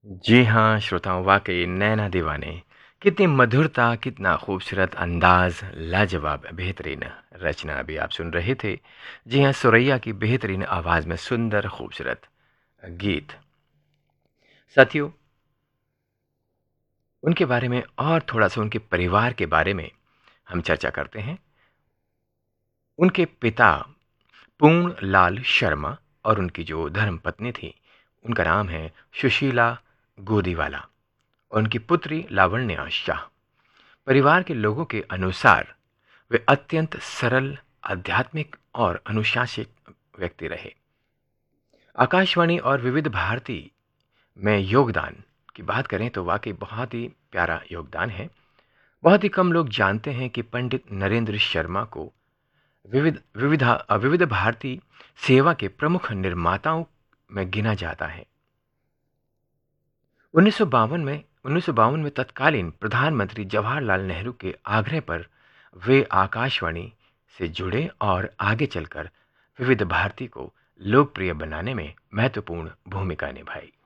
जी हाँ, श्रोताओं वाक़ई नैना दीवाने, कितनी मधुरता, कितना खूबसूरत अंदाज़, लाजवाब, बेहतरीन रचना अभी आप सुन रहे थे। जी हाँ, सुरैया की बेहतरीन आवाज़ में सुंदर खूबसूरत गीत। साथियों, उनके बारे में और थोड़ा-सा उनके परिवार के बारे में हम चर्चा करते हैं। उनके पिता पूर्णलाल शर्मा और उनकी जो धर्मपत्नी थी, उनका नाम है सुशीला गोदीवाला और उनकी पुत्री लावण्या शाह। परिवार के लोगों के अनुसार वे अत्यंत सरल, आध्यात्मिक और अनुशासित व्यक्ति रहे। आकाशवाणी और विविध भारती में योगदान की बात करें तो वाकई बहुत ही प्यारा योगदान है। बहुत ही कम लोग जानते हैं कि पंडित नरेंद्र शर्मा को विविध भारती सेवा के प्रमुख निर्माताओं में गिना जाता है। 1952 में तत्कालीन प्रधानमंत्री जवाहरलाल नेहरू के आग्रह पर वे आकाशवाणी से जुड़े और आगे चलकर विविध भारती को लोकप्रिय बनाने में महत्वपूर्ण भूमिका निभाई।